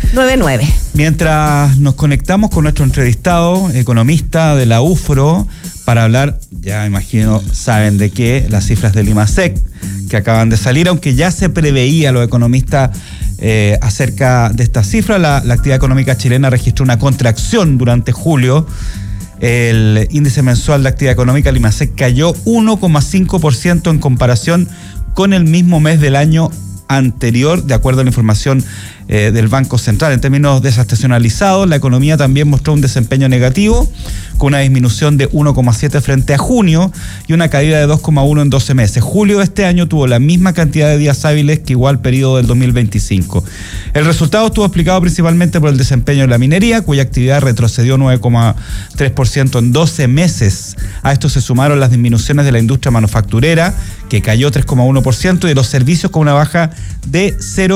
9:09. Mientras nos conectamos con nuestro entrevistado, economista de la UFRO, para hablar, ya imagino saben de qué, las cifras del IMASEC que acaban de salir, aunque ya se preveía los economistas acerca de estas cifras. La actividad económica chilena registró una contracción durante julio. El índice mensual de actividad económica, el IMASEC, cayó 1,5% en comparación con el mismo mes del año anterior, de acuerdo a la información del Banco Central. En términos desestacionalizados, la economía también mostró un desempeño negativo, con una disminución de 1,7 frente a junio y una caída de 2,1 en 12 meses. Julio de este año tuvo la misma cantidad de días hábiles que igual periodo del 2025. El resultado estuvo explicado principalmente por el desempeño de la minería, cuya actividad retrocedió 9,3% en 12 meses. A esto se sumaron las disminuciones de la industria manufacturera, que cayó 3,1%, y de los servicios con una baja de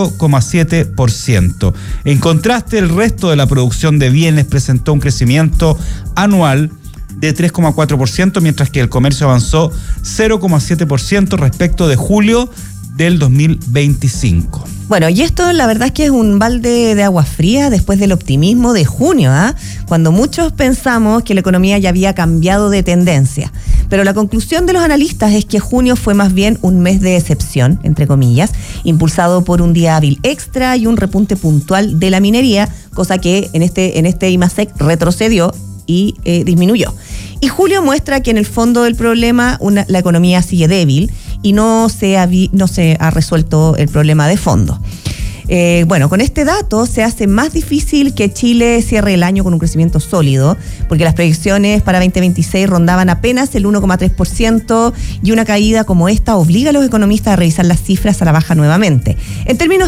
0,7%. En contraste, el resto de la producción de bienes presentó un crecimiento anual de 3,4%, mientras que el comercio avanzó 0,7% respecto de julio del 2025. Bueno, y esto la verdad es que es un balde de agua fría después del optimismo de junio, cuando muchos pensamos que la economía ya había cambiado de tendencia. Pero la conclusión de los analistas es que junio fue más bien un mes de excepción, entre comillas, impulsado por un día hábil extra y un repunte puntual de la minería, cosa que en este IMASEC retrocedió y disminuyó. Y julio muestra que en el fondo del problema la economía sigue débil y no se ha resuelto el problema de fondo. Bueno, con este dato se hace más difícil que Chile cierre el año con un crecimiento sólido, porque las proyecciones para 2026 rondaban apenas el 1,3%, y una caída como esta obliga a los economistas a revisar las cifras a la baja nuevamente. En términos